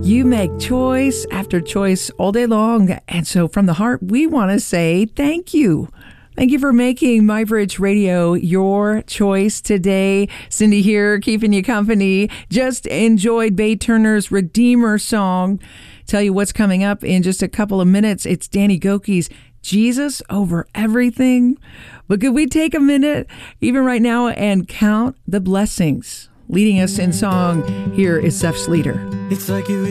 You make choice after choice all day long. And so from the heart, we want to say thank you. Thank you for making MyBridge Radio your choice today. Cindy here, keeping you company. Just enjoyed Bay Turner's Redeemer song. Tell you what's coming up in just a couple of minutes. It's Danny Gokey's Jesus Over Everything. But could we take a minute, even right now, and count the blessings? Leading us in song, here is Seth Schleter. It's like you